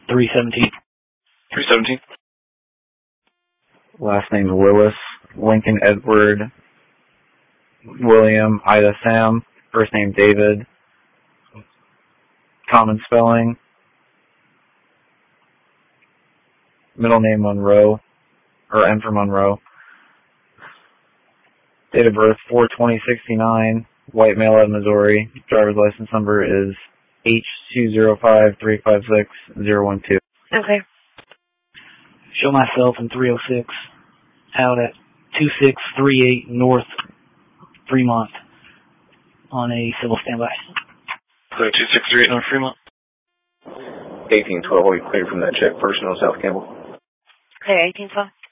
317. 317. Last name's Willis. Lincoln Edward. William Ida Sam. First name David. Common spelling. Middle name Monroe. Or M for Monroe. Date of birth 4/20/69. White male out of Missouri. Driver's license number is H205356-012. Okay. Show myself in 306 out at 2638 North Fremont on a civil standby. So 2638 North Fremont. 1812, we cleared from that check. Personal, South Campbell. Okay, 1812.